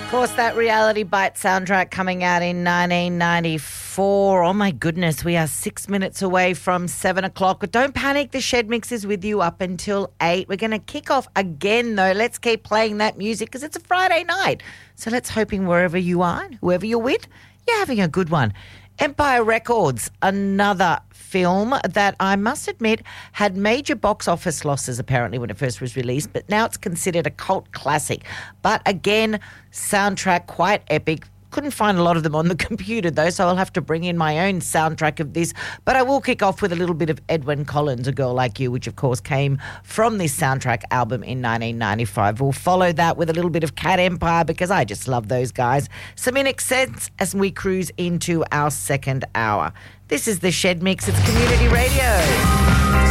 Of course, that Reality Bite soundtrack coming out in 1994. Oh, my goodness, we are 6 minutes away from 7 o'clock. But don't panic, the Shed Mix is with you up until 8. We're going to kick off again, though. Let's keep playing that music because it's a Friday night. So let's hoping wherever you are, whoever you're with, you're having a good one. Empire Records, another film that I must admit had major box office losses apparently when it first was released, but now it's considered a cult classic. But again, soundtrack quite epic. Couldn't find a lot of them on the computer though, so I'll have to bring in my own soundtrack of this. But I will kick off with a little bit of Edwyn Collins, A Girl Like You, which of course came from this soundtrack album in 1995. We'll follow that with a little bit of Cat Empire because I just love those guys. Some In Excess as we cruise into our second hour. This is the Shed Mix. It's community radio.